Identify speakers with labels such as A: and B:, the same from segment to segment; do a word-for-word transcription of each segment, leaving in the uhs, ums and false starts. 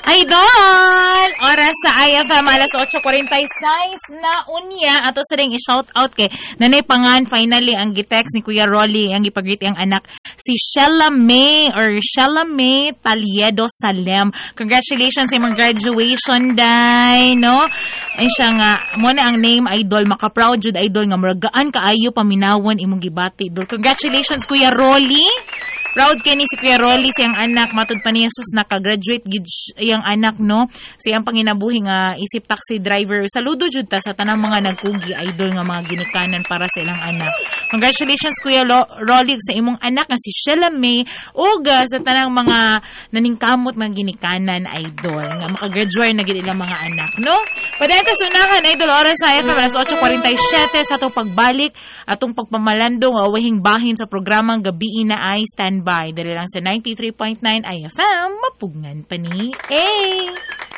A: Idol! Oras sa I F M, alas eight forty-six na unya. Ato sa ring i-shout out kay Nanay Pangan. Finally, ang gitext ni Kuya Rolly, ang ipag-greet ang anak, si Shella May or Shella May Taliedo Salem. Congratulations sa imong graduation, day, no? Ay siya nga, mo na ang name, Idol. Maka-proud jud, Idol, nga maragaan kaayo paminawon imong gibati, Idol. Congratulations, Kuya Rolly. Proud kay ni si Kuya Rolly, siyang anak, matud pa niya sus, nakagraduate gid iyang anak, no? Siyang panginabuhi nga isip taxi driver. Saludo jud ta sa tanang mga nagkugi, Idol, nga mga ginikanan para sa ilang anak. Congratulations, Kuya Lo- Rolly, sa imong anak nga si Shella May, ug uh, sa tanang mga naningkamot mga ginikanan, Idol, nga makagraduate na gid ilang mga anak, no? Padayon ta sunahan, Idol, oras sa I F M, alas eight forty-seven sa atong pagbalik, atong pagpamalandong, awahing bahin sa programang Gabi na ay Standby. Dali lang sa ninety-three point nine I F M, mapugnan pa ni A.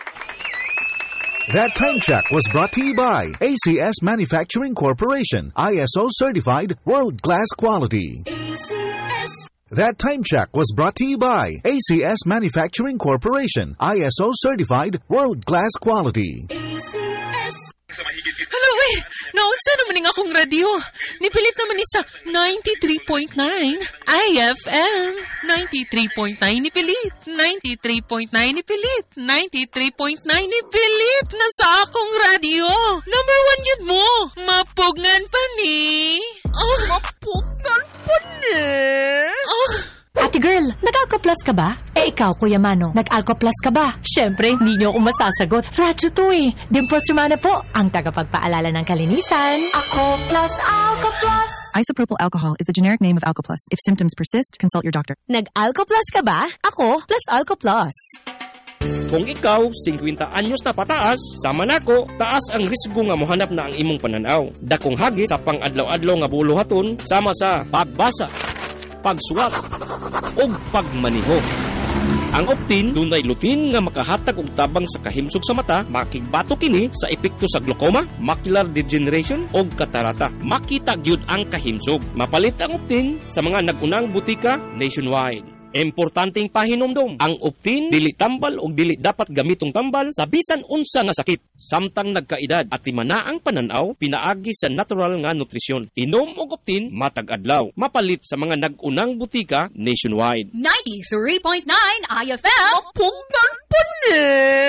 B: That time check was brought to you by A C S Manufacturing Corporation, I S O certified, world-class quality. A C S. That time check was brought to you by A C S Manufacturing Corporation, I S O certified, world-class quality. A C S.
C: Hello, eh. Naunsa naman nga akong radio. Nipilit naman ni sa ninety-three point nine I F M. ninety-three point nine nipilit. ninety-three point nine nipilit. ninety-three point nine nipilit na sa akong radio. Number one yun mo. Mapugnan pa ni. Oh. Mapugnan pa ni. Oh.
D: Ate girl, nag-Alco Plus ka ba? Eh ikaw, Kuya Mano, nag-Alco Plus ka ba? Siyempre, hindi niyo ako masasagot. Radyo to eh. Dimples Romana po, ang tagapagpaalala ng kalinisan. Ako Plus, Alco Plus.
E: Isopropyl alcohol is the generic name of Alco Plus. If symptoms persist, consult your doctor.
D: Nag-Alco Plus ka ba? Ako Plus Alco Plus.
F: Kung ikaw, fifty anyos na pataas, sama nako, taas ang risgo nga mohanap na ang imong pananaw. Dakong hagit sa pang-adlaw-adlaw nga buluhaton, sama sa pagbasa, pagsuwat, o pagmaniho. Ang Optin, dunay lutin nga makahatag og tabang sa kahimsog sa mata, makigbato kini sa epekto sa glaucoma, macular degeneration, o katarata. Makita gyud ang kahimsog. Mapalit ang Optin sa mga nagunang butika nationwide. Importanteng pahinomdom, ang Optin dili tambal o dili dapat gamitong tambal sa bisan unsa nga sakit. Samtang nagkaedad at timana ang pananaw, pinaagi sa natural nga nutrisyon. Inom og Optin matag adlaw. Mapalit sa mga nagunang butika nationwide.
G: ninety-three point nine I F M.
C: Mapugnan pa ni.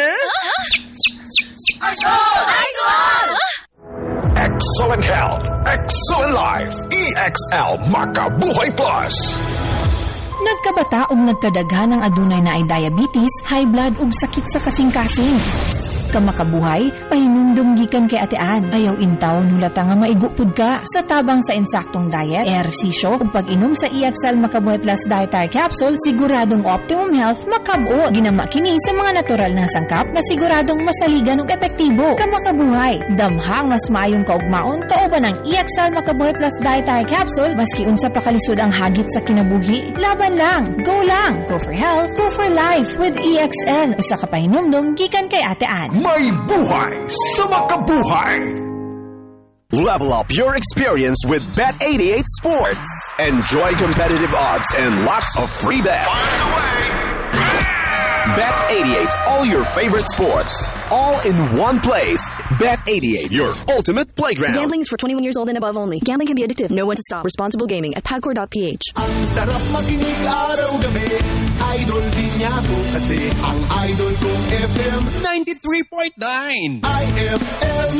G: Idol! Idol!
H: Excellent health, excellent life. E X L Makabuhay Plus.
D: Nagkabata o nagkadaghan ng adunay na ay diabetes, high blood ug sakit sa kasing-kasing. Kamakabuhay, pahinumdum gikan kay atean. Ayaw intaw nulata nga maigupod ka sa tabang sa insaktong diet, ehersisyo ug pag-inom sa E X L Makabuhay Plus Dietary Capsule, siguradong optimum health makab-o. Ginama kini sa mga natural na sangkap na siguradong masaligan ug epektibo. Kamakabuhay, damhang mas maayong kaugmaon kauban ng E X L Makabuhay Plus Dietary Capsule, maski unsa pa kalisod ang hagit sa kinabuhi. Laban lang, go lang, go for health, go for life with E X L. Usa ka pahinumdum gikan kay atean.
H: May buhay sa Makabuhay! Level up your experience with Bet eighty-eight Sports. Enjoy competitive odds and lots of free bets. Bet eighty-eight, all your favorite sports, all in one place. Bet eighty-eight, your ultimate playground.
I: Gambling is for twenty-one years old and above only. Gambling can be addictive. Know when to stop. Responsible gaming at pagcor dot p h.
J: Ang sarap makinig araw-gabi. Idol din niya ko kasi ang idol kong F M ninety-three point nine I F M.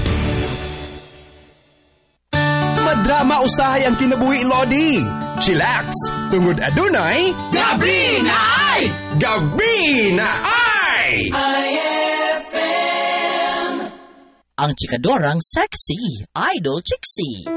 J: Madrama usahay ang kinabuhi, Lodi. Chillax, tungod adunay
G: Gabi na ay!
J: Gabi na ay!
G: I F M.
K: Ang chikadorang sexy, Idol Chixie.